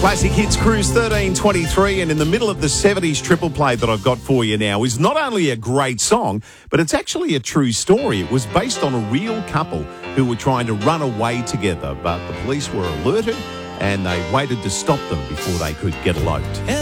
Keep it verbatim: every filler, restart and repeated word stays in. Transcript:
Classic Hits Cruise thirteen twenty-three, and in the middle of the seventies triple play that I've got for you now is not only a great song, but it's actually a true story. It was based on a real couple who were trying to run away together, but the police were alerted and they waited to stop them before they could get eloped.